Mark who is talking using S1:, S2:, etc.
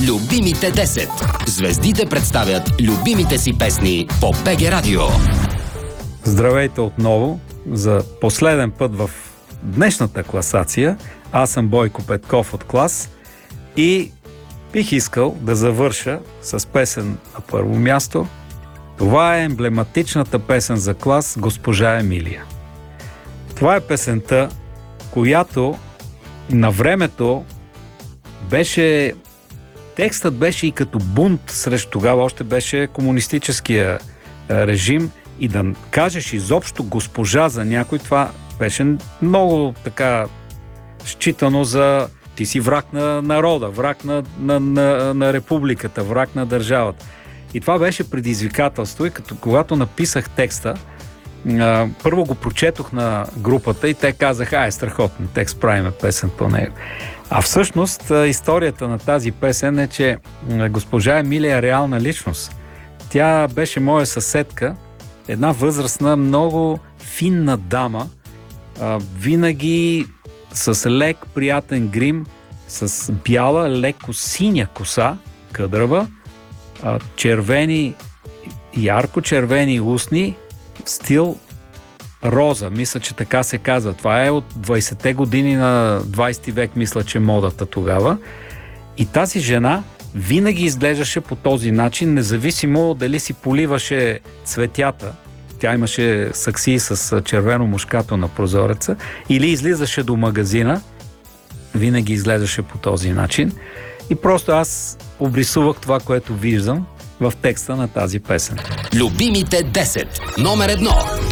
S1: Любимите 10. Звездите представят любимите си песни по БГ Радио.
S2: Здравейте отново за последен път в днешната класация. Аз съм Бойко Петков от Клас и бих искал да завърша с песен на първо място. Това е емблематичната песен за Клас "Госпожа Емилия". Това е песента, която на времето беше... Текстът беше и като бунт срещу тогава, още беше комунистическия режим, и да кажеш изобщо госпожа за някой, това беше много така считано за ти си враг на народа, враг на републиката, враг на държавата. И това беше предизвикателство, и когато написах текста, първо го прочетох на групата и те казаха: е страхотен текст, правиме песен по него. А всъщност историята на тази песен е, че госпожа Емилия е реална личност. Тя беше моя съседка, една възрастна, много финна дама, винаги с лек, приятен грим, с бяла, леко синя коса, къдрава, червени, ярко червени устни, стил роза. Мисля, че така се казва. Това е от 20-те години на 20 век, мисля, че модата тогава. И тази жена винаги изглеждаше по този начин, независимо дали си поливаше цветята. Тя имаше саксии с червено мушкато на прозореца, или излизаше до магазина, винаги изглеждаше по този начин. И просто аз обрисувах това, което виждам в текста на тази песен.
S1: Любимите 10. Номер 1.